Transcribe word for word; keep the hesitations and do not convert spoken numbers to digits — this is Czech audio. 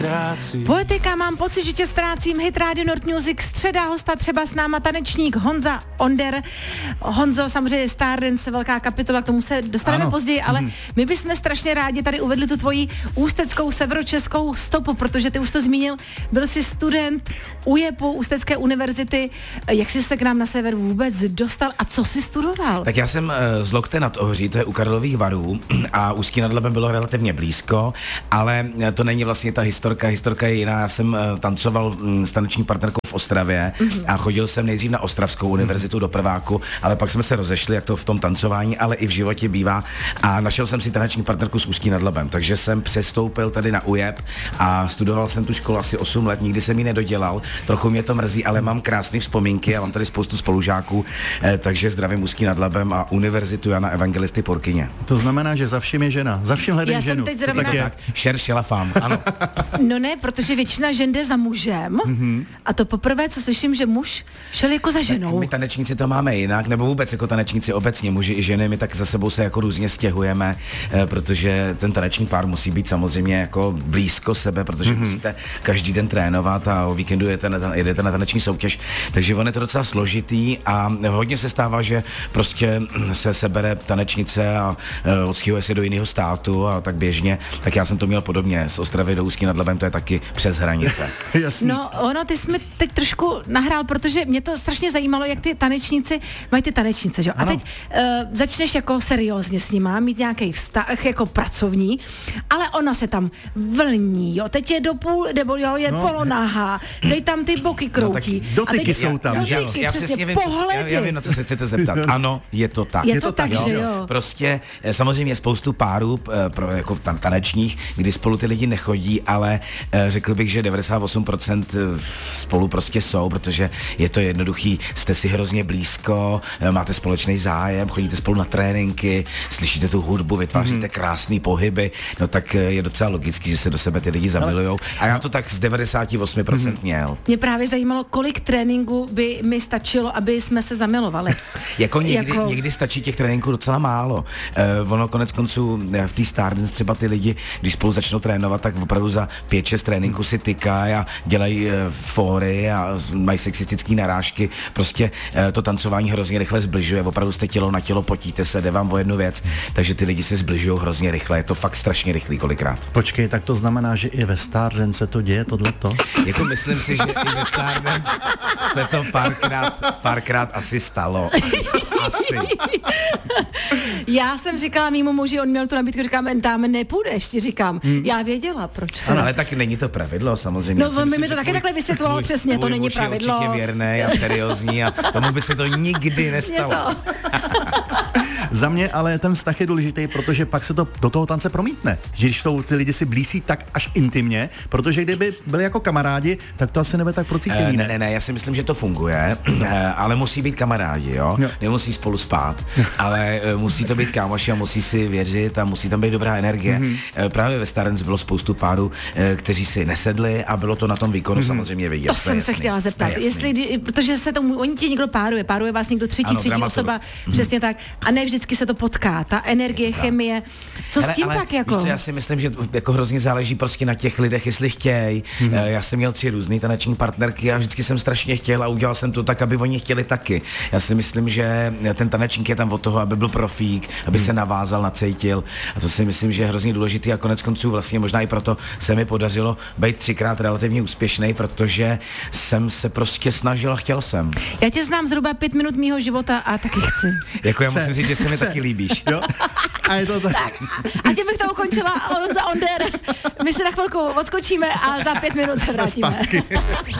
Poetika, mám pocit, že tě ztrácím. Hit Radio Nord Music, středa, hosta třeba s náma tanečník Honza Onder. Honzo, samozřejmě Stardance, velká kapitola, k tomu se dostaneme ano. později, ale mm. my bychom strašně rádi tady uvedli tu tvoji ústeckou, severočeskou stopu, protože ty už to zmínil, byl jsi student UJEPu, Ústecké univerzity. Jak jsi se k nám na sever vůbec dostal a co jsi studoval? Tak já jsem uh, z Lokte nad Ohří, to je u Karlových Varů a Ústí nad Labem bylo relativně blízko, ale to není vlastně ta historka, historka je jiná. Já jsem uh, tancoval um, s taneční partnerkou v Ostravě mm-hmm. a chodil jsem nejdřív na Ostravskou univerzitu do prváku, ale pak jsme se rozešli, jak to v tom tancování, ale i v životě bývá a našel jsem si taneční partnerku z Ústí nad Labem, takže jsem přestoupil tady na UJEP a studoval jsem tu školu asi osm let, nikdy jsem ji nedodělal, trochu mě to mrzí, ale mám krásné vzpomínky a mám tady spoustu spolužáků, eh, takže zdravím Ústí nad Labem a Univerzitu Jana Evangelisty Porkyně. To znamená, že za vším je žena, za vším hledej ženu. Já jsem teď zrovna... Tak, tak, šer šela fám, ano. No ne, protože většina žen jde za mužem mm-hmm. a to poprvé, co slyším, že muž šel jako za ženou. Tak my tanečníci to máme jinak, nebo vůbec jako tanečníci obecně, muži i ženy, my tak za sebou se jako různě stěhujeme, eh, protože ten taneční pár musí být samozřejmě jako blízko sebe, protože mm-hmm. musíte každý den trénovat a o víkendu jedete na, jedete na taneční soutěž, takže on je to docela složitý a hodně se stává, že prostě se sebere tanečnice a eh, odstěhuje se do jiného státu a tak běžně, tak já jsem to měl podobně, z Ostravy do Ústí nad Labem, to je taky přes hranice. No ono, ty jsi mi teď trošku nahrál, protože mě to strašně zajímalo, jak ty tanečníci mají ty tanečnice, že? A teď uh, začneš jako seriózně s nima, mít nějaký vztah jako pracovní, ale ona se tam vlní, jo, teď je do půl, nebo jo, je no. polonáhá, teď tam ty boky kroutí. No, dotyky teď, jsou tam, dotyky, já, já přesně vím, co, já, já vím, na co se chcete zeptat. Ano, je to tak. Je to, je to tak, tak, že jo? jo. Prostě samozřejmě spoustu párů pro, jako tanečních, kdy spolu ty lidi nechodí, ale řekl bych, že devadesát osm procent spolu prostě jsou, protože je to jednoduchý, jste si hrozně blízko, máte společný zájem, chodíte spolu na tréninky, slyšíte tu hudbu, vytváříte mm. krásný pohyby, no tak je docela logický, že se do sebe ty lidi zamilujou. A já to tak z devadesát osm procent mm. měl. Mě právě zajímalo, kolik tréninku by mi stačilo, aby jsme se zamilovali. jako, někdy, jako někdy stačí těch tréninků docela málo. Uh, ono konec konců v té Stardance třeba ty lidi, když spolu začnou trénovat, tak opravdu za pět šest tréninků si tykají a dělají uh, fóry a mají sexistické narážky. Prostě uh, to tancování hrozně rychle zbližuje, opravdu jste tělo na tělo, potíte se, jde vám o jednu věc, takže ty lidi se zbližují hrozně rychle, je to fakt strašně rychlý kolikrát. Počkej, tak to znamená, že i ve Stardance se to děje, tohleto? Jako myslím si, že i ve Stardance se to párkrát, párkrát asi stalo. Asi. Já jsem říkala mimo muži, on měl tu nabídku, říkám, tam nepůjdeš, ti říkám. Hmm. Já věděla, proč to. Ano, ale tak není to pravidlo, samozřejmě. No, on mi to taky takhle vysvětlovalo přesně, to není pravidlo. Určitě věrný a seriózní a tomu by se to nikdy nestalo. Za mě ale ten vztah je důležitý, protože pak se to do toho tance promítne. Že když jsou ty lidi si blízí tak až intimně, protože kdyby byli jako kamarádi, tak to asi nebude tak procítěný. Uh, ne, ne, ne, já si myslím, že to funguje, uh, ale musí být kamarádi, jo? No. Nemusí spolu spát, ale uh, musí to být kámoši a musí si věřit a musí tam být dobrá energie. Mm-hmm. Uh, právě ve Stardance bylo spoustu párů, uh, kteří si nesedli a bylo to na tom výkonu mm-hmm. samozřejmě vidět. To, to jsem jasný. se chtěla zeptat, jestli, protože se tomu, oni ti někdo páruje, páruje vás někdo třetí, ano, třetí osoba, mm-hmm. přesně tak, a ne vždycky se to potká, ta energie, chemie, co ale, s tím ale, pak jako? Co, já si myslím, že jako hrozně záleží prostě na těch lidech, jestli chtějí. Mm-hmm. Já jsem měl tři různý taneční partnerky a vždycky jsem strašně chtěl a udělal jsem to tak, aby oni chtěli taky. Já si myslím, že ten tanečník je tam od toho, aby byl profík, aby mm. se navázal, nacejtil a to si myslím, že je hrozně důležitý a konec konců vlastně možná i proto se mi podařilo být třikrát relativně úspěšný, protože jsem se prostě snažil a chtěl jsem. Já tě znám zhruba pět minut mýho života a taky chci. Jako já chce. Musím říct, že se mi taky líbíš. Jo? A je to tak. tak. A tím bych to ukončila. Honza Onder. My se na chvilku odskočíme a za pět minut se vrátíme.